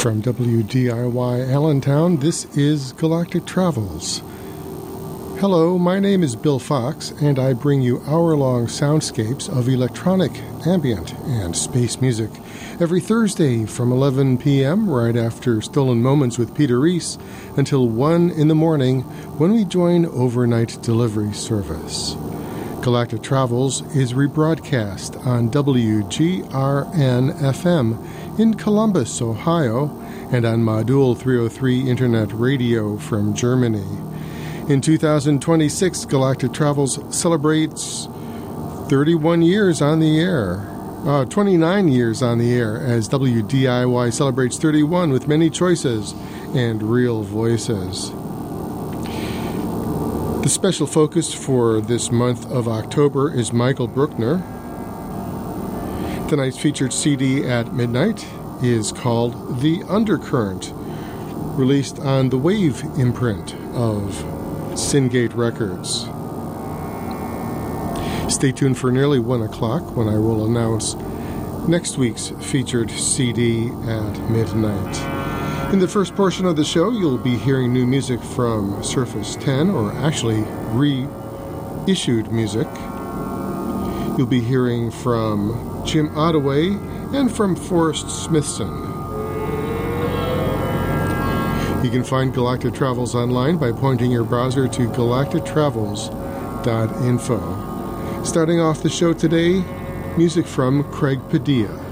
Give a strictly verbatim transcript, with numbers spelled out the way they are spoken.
From W D I Y Allentown, this is Galactic Travels. Hello, my name is Bill Fox, and I bring you hour-long soundscapes of electronic, ambient, and space music every Thursday from eleven p.m. right after Stolen Moments with Peter Reese until one in the morning when we join overnight delivery service. Galactic Travels is rebroadcast on W G R N F M in Columbus, Ohio, and on Modul three oh three Internet Radio from Germany. In two thousand twenty-six, Galactic Travels celebrates thirty-one years on the air. Uh, twenty-nine years on the air as W D I Y celebrates thirty-one with many choices and real voices. The special focus for this month of October is Michael Bruckner. Tonight's featured C D at midnight is called The Undercurrent, released on the Wave imprint of Syngate Records. Stay tuned for nearly one o'clock when I will announce next week's featured C D at midnight. In the first portion of the show, you'll be hearing new music from Surface ten, or actually reissued music. You'll be hearing from Jim Ottaway and from Forrest Smithson. You can find Galactic Travels online by pointing your browser to galactic travels dot info. Starting off the show today, music from Craig Padilla.